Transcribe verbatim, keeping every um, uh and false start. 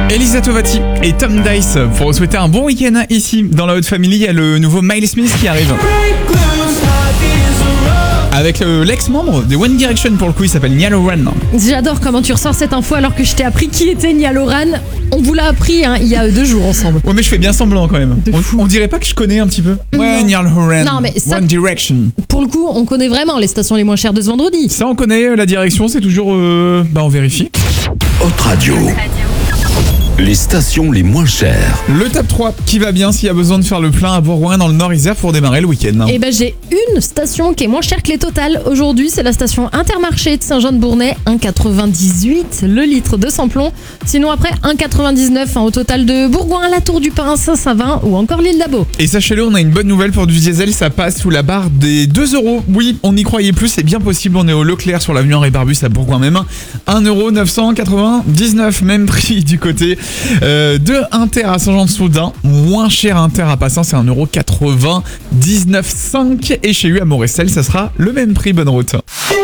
Elisa Tovati et Tom Dice pour vous souhaiter un bon week-end ici dans la Haute Family. Il y a le nouveau Miles Smith qui arrive. Avec euh, l'ex-membre de One Direction pour le coup, il s'appelle Niall Horan. J'adore comment tu ressors cette info alors que je t'ai appris qui était Niall Horan. On vous l'a appris hein, il y a deux jours ensemble. Ouais mais je fais bien semblant quand même. On, on dirait pas que je connais un petit peu. Ouais, Non. Niall Horan, Non, mais ça- One Direction. Pour le coup, on connaît vraiment les stations les moins chères de ce vendredi. Ça on connaît, la direction c'est toujours... Euh, bah on vérifie. Haute Radio. Les stations les moins chères. Le top trois qui va bien s'il y a besoin de faire le plein à Bourgoin dans le Nord-Isère pour démarrer le week-end. Et ben j'ai une station qui est moins chère que les totales. Aujourd'hui, c'est la station Intermarché de Saint-Jean-de-Bournay, un virgule quatre-vingt-dix-huit le litre de samplon. Sinon après, un virgule quatre-vingt-dix-neuf hein, au total de Bourgoin, la Tour du Pin, Saint-Savin ou encore l'île d'Abo. Et sachez-le, on a une bonne nouvelle pour du diesel, ça passe sous la barre des deux euros. Oui, on n'y croyait plus, c'est bien possible, on est au Leclerc sur l'avenue Henri Barbus à Bourgoin même. un euro neuf cent quatre-vingt-dix-neuf, même prix du côté euh, de Inter à Saint-Jean-de-Soudain. Moins cher Inter à Passant, c'est un euro quatre-vingt-dix-neuf virgule cinq. Et chez U à Morestel, ça sera le même prix, bonne route.